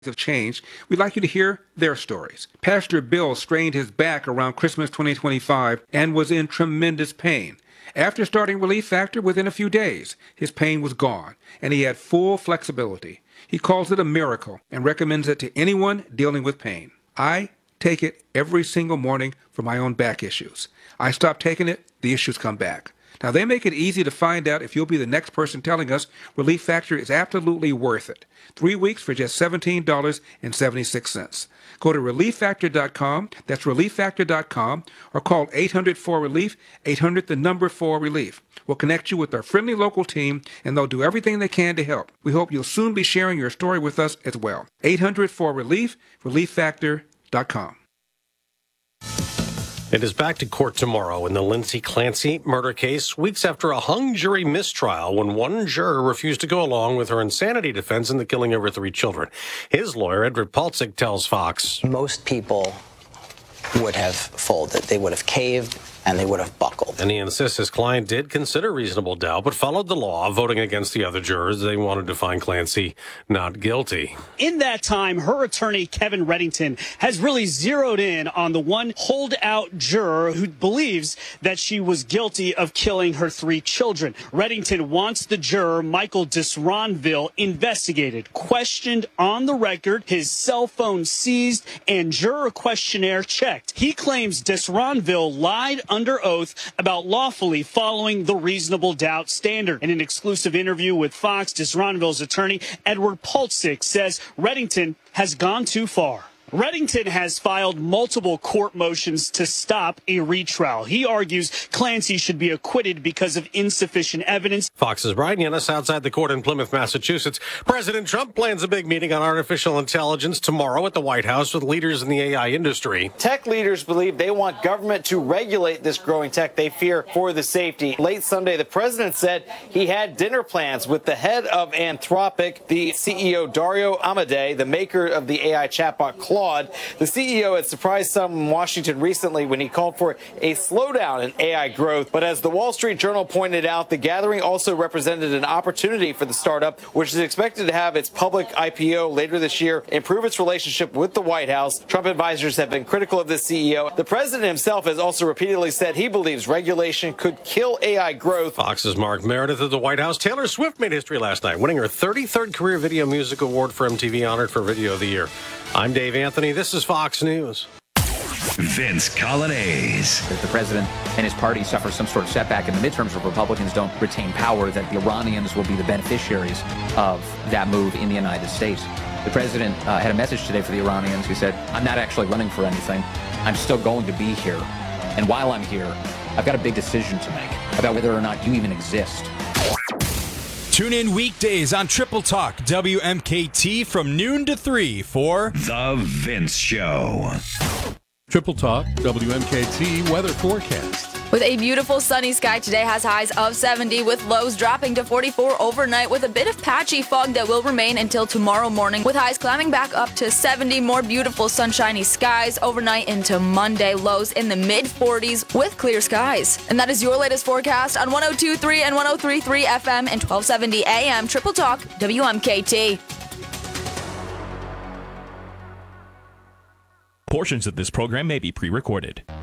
have changed, we'd like you to hear their stories. Pastor Bill strained his back around Christmas 2025 and was in tremendous pain. After starting Relief Factor, within a few days, his pain was gone, and he had full flexibility. He calls it a miracle and recommends it to anyone dealing with pain. I take it every single morning for my own back issues. I stop taking it, the issues come back. Now, they make it easy to find out if you'll be the next person telling us Relief Factor is absolutely worth it. 3 weeks for just $17.76. Go to ReliefFactor.com, that's ReliefFactor.com, or call 800-4RELIEF, 800-4RELIEF. We'll connect you with our friendly local team, and they'll do everything they can to help. We hope you'll soon be sharing your story with us as well. 800-4RELIEF, ReliefFactor.com. It is back to court tomorrow in the Lindsay Clancy murder case, weeks after a hung jury mistrial when one juror refused to go along with her insanity defense in the killing of her 3 children. His lawyer, Edward Palcic, tells Fox, most people would have folded. They would have caved and they would have buckled. And he insists his client did consider reasonable doubt, but followed the law, voting against the other jurors. They wanted to find Clancy not guilty. In that time, her attorney, Kevin Reddington, has really zeroed in on the one holdout juror who believes that she was guilty of killing her 3 children. Reddington wants the juror, Michael Disronville, investigated, questioned on the record, his cell phone seized, and juror questionnaire checked. He claims Disronville lied under oath about lawfully following the reasonable doubt standard. In an exclusive interview with Fox, Disronville's attorney, Edward Palcic, says Reddington has gone too far. Reddington has filed multiple court motions to stop a retrial. He argues Clancy should be acquitted because of insufficient evidence. Fox's Brian Yennis outside the court in Plymouth, Massachusetts. President Trump plans a big meeting on artificial intelligence tomorrow at the White House with leaders in the AI industry. Tech leaders believe they want government to regulate this growing tech they fear for the safety. Late Sunday, the president said he had dinner plans with the head of Anthropic, the CEO Dario Amodei, the maker of the AI chatbot Claude. The CEO had surprised some in Washington recently when he called for a slowdown in AI growth. But as the Wall Street Journal pointed out, the gathering also represented an opportunity for the startup, which is expected to have its public IPO later this year, improve its relationship with the White House. Trump advisors have been critical of the CEO. The president himself has also repeatedly said he believes regulation could kill AI growth. Fox's Mark Meredith at the White House. Taylor Swift made history last night, winning her 33rd Career Video Music Award for MTV, honored for Video of the Year. I'm Dave Anthony. This is Fox News. Vince Coglianese. If the president and his party suffer some sort of setback in the midterms, if Republicans don't retain power, that the Iranians will be the beneficiaries of that move in the United States. The president had a message today for the Iranians. He said, I'm not actually running for anything. I'm still going to be here. And while I'm here, I've got a big decision to make about whether or not you even exist. Tune in weekdays on Triple Talk WMKT from noon to 3 for The Vince Show. Triple Talk WMKT weather forecast. With a beautiful sunny sky, today has highs of 70 with lows dropping to 44 overnight with a bit of patchy fog that will remain until tomorrow morning with highs climbing back up to 70. More beautiful sunshiny skies overnight into Monday. Lows in the mid-40s with clear skies. And that is your latest forecast on 102.3 and 103.3 FM and 1270 AM. Triple Talk WMKT. Portions of this program may be pre-recorded.